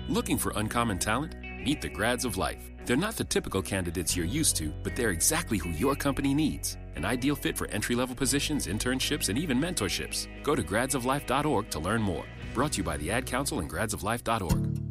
Looking for uncommon talent? Meet the Grads of Life. They're not the typical candidates you're used to, but they're exactly who your company needs. An ideal fit for entry-level positions, internships, and even mentorships. Go to gradsoflife.org to learn more. Brought to you by the Ad Council and gradsoflife.org.